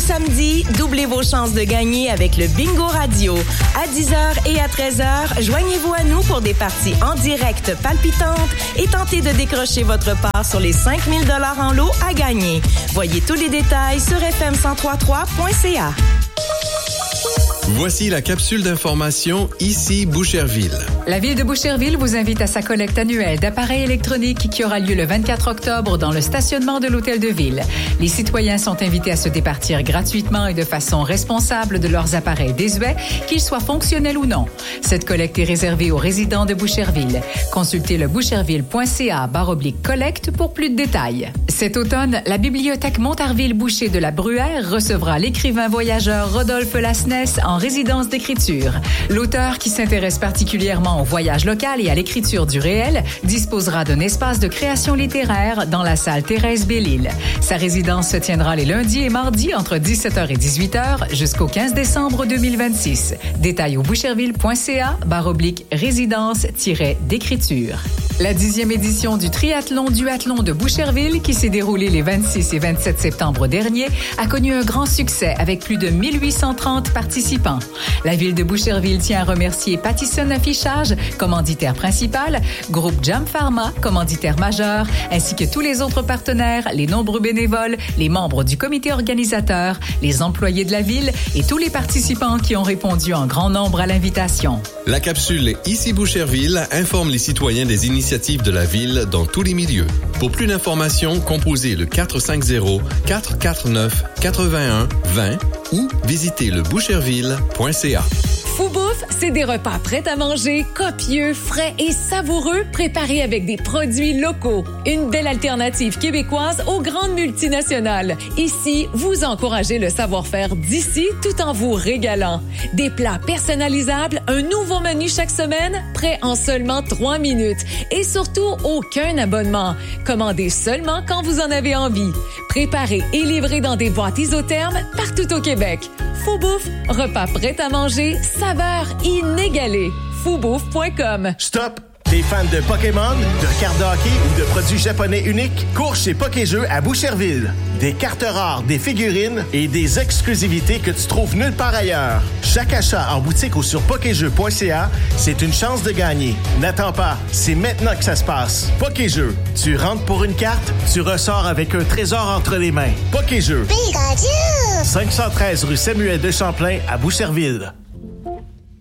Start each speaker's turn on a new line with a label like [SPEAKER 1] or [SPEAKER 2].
[SPEAKER 1] samedi, doublez vos chances de gagner avec le Bingo Radio. À 10h et à 13h, joignez-vous à nous pour des parties en direct palpitantes et tentez de décrocher votre part sur les 5 000 $ en lot à gagner. Voyez tous les détails sur fm1033.ca.
[SPEAKER 2] Voici la capsule d'information ici Boucherville.
[SPEAKER 3] La ville de Boucherville vous invite à sa collecte annuelle d'appareils électroniques qui aura lieu le 24 octobre dans le stationnement de l'Hôtel de Ville. Les citoyens sont invités à se départir gratuitement et de façon responsable de leurs appareils désuets, qu'ils soient fonctionnels ou non. Cette collecte est réservée aux résidents de Boucherville. Consultez le boucherville.ca/collecte pour plus de détails. Cet automne, la bibliothèque Montarville-Boucher de la Bruyère recevra l'écrivain voyageur Rodolphe Lasnès en résidence d'écriture. L'auteur, qui s'intéresse particulièrement au voyage local et à l'écriture du réel, disposera d'un espace de création littéraire dans la salle Thérèse Bellil. Sa résidence se tiendra les lundis et mardis entre 17h et 18h jusqu'au 15 décembre 2026. Détails au boucherville.ca/résidence-d'écriture. La 10e édition du triathlon-duathlon de Boucherville, qui s'est déroulée les 26 et 27 septembre dernier, a connu un grand succès avec plus de 1830 participants. La ville de Boucherville tient à remercier Pattison Affichage, commanditaire principal, Groupe Jam Pharma, commanditaire majeur, ainsi que tous les autres partenaires, les nombreux bénévoles, les membres du comité organisateur, les employés de la ville et tous les participants qui ont répondu en grand nombre à l'invitation.
[SPEAKER 2] La capsule Ici Boucherville informe les citoyens des initiatives de la ville dans tous les milieux. Pour plus d'informations, composez le 450-449-81-20 ou visitez le boucherville.ca.
[SPEAKER 4] Foubouffe, c'est des repas prêts à manger, copieux, frais et savoureux, préparés avec des produits locaux. Une belle alternative québécoise aux grandes multinationales. Ici, vous encouragez le savoir-faire d'ici tout en vous régalant. Des plats personnalisables, un nouveau menu chaque semaine, prêt en seulement 3 minutes. Et surtout, aucun abonnement. Commandez seulement quand vous en avez envie. Préparé et livré dans des boîtes isothermes partout au Québec. Foubouffe, repas prêts à manger, saveur inégalée. Foubouffe.com.
[SPEAKER 5] Stop! T'es fan de Pokémon, de cartes de hockey ou de produits japonais uniques? Cours chez Pokéjeux à Boucherville. Des cartes rares, des figurines et des exclusivités que tu trouves nulle part ailleurs. Chaque achat en boutique ou sur pokéjeux.ca, c'est une chance de gagner. N'attends pas, c'est maintenant que ça se passe. Pokéjeux, tu rentres pour une carte, tu ressors avec un trésor entre les mains. Pokéjeux. 513 rue Samuel de Champlain à Boucherville.